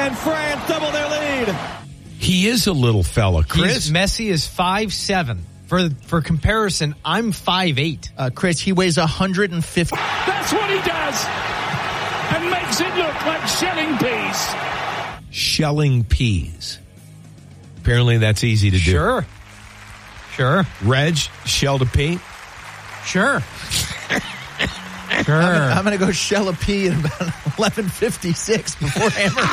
and France double their lead. He is a little fella, Chris. Messi is 5'7". For comparison, I'm 5'8". Chris, he weighs 150. That's what he does, and makes it look like shelling peas. Shelling peas. Apparently that's easy to do. Sure. Reg, shelled a pea? Sure. I'm going to go shell a pea at about 11:56 before hammering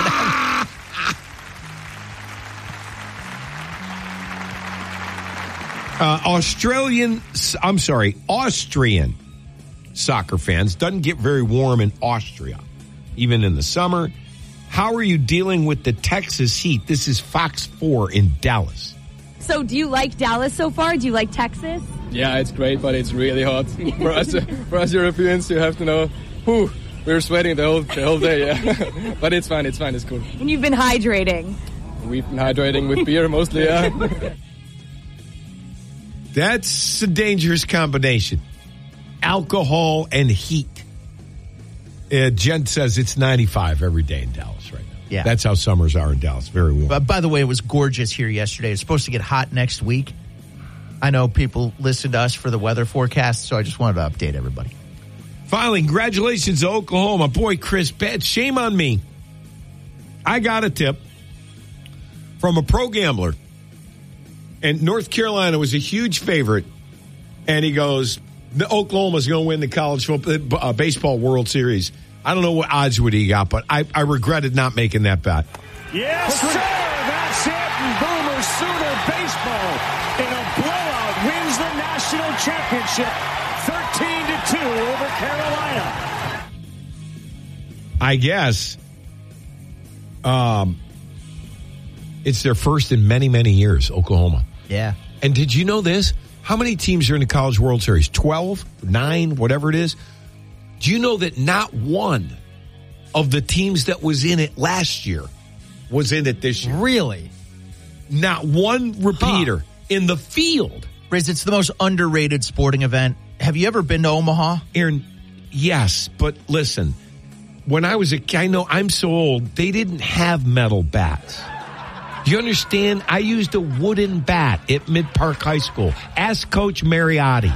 it out. Austrian soccer fans. Doesn't get very warm in Austria, even in the summer. How are you dealing with the Texas heat? This is Fox 4 in Dallas. So do you like Dallas so far? Do you like Texas? Yeah, it's great, but it's really hot. For us Europeans, you have to know, we're sweating the whole day, yeah. But it's fine, it's cool. And you've been hydrating. We've been hydrating with beer mostly, yeah. That's a dangerous combination. Alcohol and heat. Jen says it's 95 every day in Dallas right now. Yeah. That's how summers are in Dallas. Very warm. But by the way, it was gorgeous here yesterday. It's supposed to get hot next week. I know people listen to us for the weather forecast, so I just wanted to update everybody. Finally, congratulations to Oklahoma. Boy, Chris Betts, shame on me. I got a tip from a pro gambler, and North Carolina was a huge favorite, and he goes, Oklahoma's going to win the college football, baseball World Series. I don't know what odds would he got, but I regretted not making that bet. Yes, sir. That's it. And Boomer Sooner baseball in a blowout wins the national championship 13-2 over Carolina. I guess it's their first in many, many years, Oklahoma. Yeah. And did you know this? How many teams are in the College World Series? 12, 9, whatever it is. Do you know that not one of the teams that was in it last year was in it this year? Really? Not one repeater in the field. Riz, it's the most underrated sporting event. Have you ever been to Omaha? Aaron, yes, but listen, when I was a kid, I know I'm so old, they didn't have metal bats. Do you understand? I used a wooden bat at Mid-Park High School. Ask Coach Mariotti.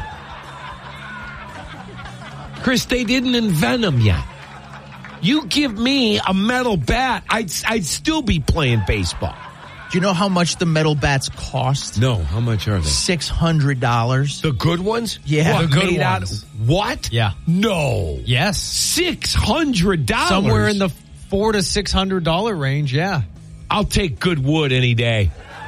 Chris, they didn't invent them yet. You give me a metal bat, I'd still be playing baseball. Do you know how much the metal bats cost? No, how much are they? $600. The good ones? Yeah, what, the good made ones. What? Yeah. No. Yes. $600. Somewhere in the $400 to $600 range, yeah. I'll take good wood any day.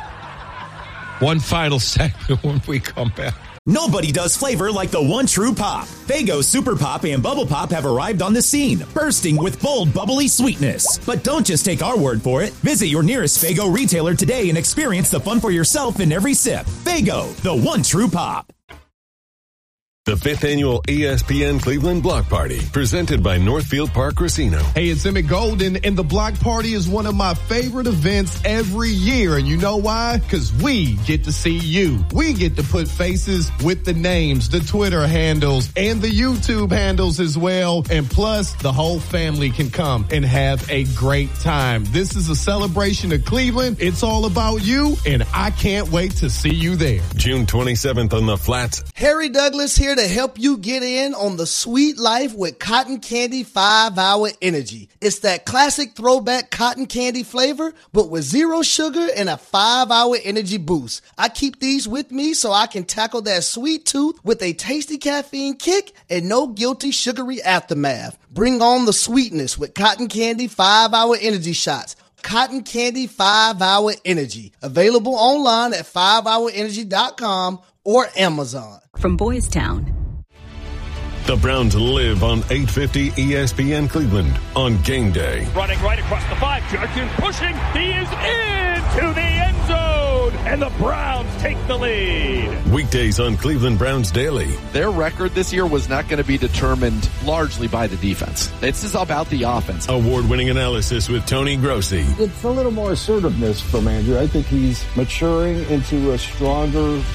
One final segment when we come back. Nobody does flavor like the one true pop. Faygo Super Pop and Bubble Pop have arrived on the scene, bursting with bold, bubbly sweetness. But don't just take our word for it. Visit your nearest Faygo retailer today and experience the fun for yourself in every sip. Faygo, the one true pop. The 5th Annual ESPN Cleveland Block Party, presented by Northfield Park Casino. Hey, it's Emmett Golden, and the Block Party is one of my favorite events every year. And you know why? Because we get to see you. We get to put faces with the names, the Twitter handles, and the YouTube handles as well. And plus, the whole family can come and have a great time. This is a celebration of Cleveland. It's all about you, and I can't wait to see you there. June 27th on the Flats. Harry Douglas here to help you get in on the sweet life with Cotton Candy 5-Hour Energy. It's that classic throwback cotton candy flavor, but with 0 sugar and a 5-hour energy boost. I keep these with me so I can tackle that sweet tooth with a tasty caffeine kick and no guilty sugary aftermath. Bring on the sweetness with Cotton Candy 5-Hour Energy Shots. Cotton Candy 5-Hour Energy. Available online at 5hourenergy.com or Amazon. From Boys Town. The Browns live on 850 ESPN Cleveland on game day. Running right across the 5, Jurgens pushing, he is into the end zone, and the Browns take the lead. Weekdays on Cleveland Browns Daily. Their record this year was not going to be determined largely by the defense. This is about the offense. Award-winning analysis with Tony Grossi. It's a little more assertiveness from Andrew. I think he's maturing into a stronger